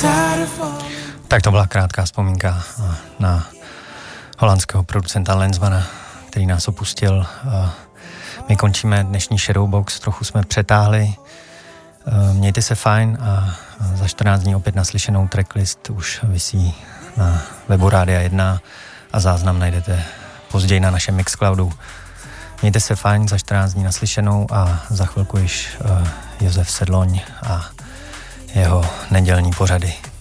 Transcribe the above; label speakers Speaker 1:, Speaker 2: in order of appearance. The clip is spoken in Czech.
Speaker 1: Tak to byla krátká vzpomínka na holandského producenta Lensmana, který nás opustil. My končíme dnešní Shadowbox, trochu jsme přetáhli. Mějte se fajn a za 14 dní opět naslyšenou tracklist už visí na webu Rádia 1 a záznam najdete později na našem Mixcloudu. Mějte se fajn, za 14 dní naslyšenou a za chvilku již Josef Sedloň a jeho nedělní pořady.